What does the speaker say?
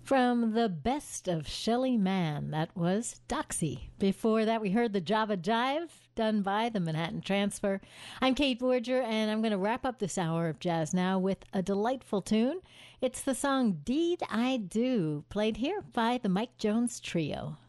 From the best of Shelly Manne, that was Doxy. Before that, we heard the Java Jive, done by the Manhattan Transfer. I'm Kate Vorger, and I'm going to wrap up this hour of Jazz Now with a delightful tune. It's the song Deed I Do, played here by the Mike Jones Trio.